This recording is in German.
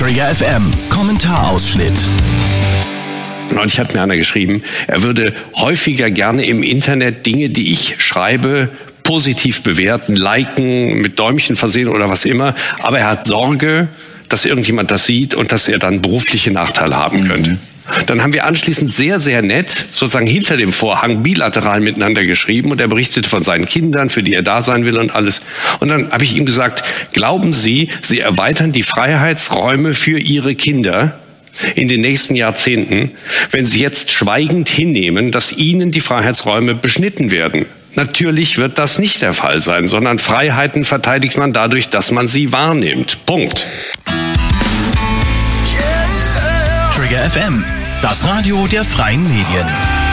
Trigger FM Kommentarausschnitt. Neulich hat mir einer geschrieben, er würde häufiger gerne im Internet Dinge, die ich schreibe, positiv bewerten, liken, mit Däumchen versehen oder was immer. Aber er hat Sorge, dass irgendjemand das sieht und dass er dann berufliche Nachteile haben könnte. Dann haben wir anschließend sehr, sehr nett, sozusagen hinter dem Vorhang, bilateral miteinander geschrieben und er berichtete von seinen Kindern, für die er da sein will und alles. Und dann habe ich ihm gesagt, glauben Sie, Sie erweitern die Freiheitsräume für Ihre Kinder in den nächsten Jahrzehnten, wenn Sie jetzt schweigend hinnehmen, dass Ihnen die Freiheitsräume beschnitten werden? Natürlich wird das nicht der Fall sein, sondern Freiheiten verteidigt man dadurch, dass man sie wahrnimmt. Punkt. Trigger FM, das Radio der freien Medien.